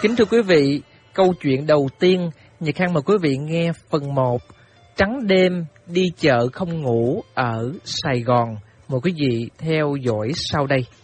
Kính thưa quý vị, câu chuyện đầu tiên, Nhật Khang mời quý vị nghe phần 1, Trắng đêm đi chợ không ngủ ở Sài Gòn. Mời quý vị theo dõi sau đây.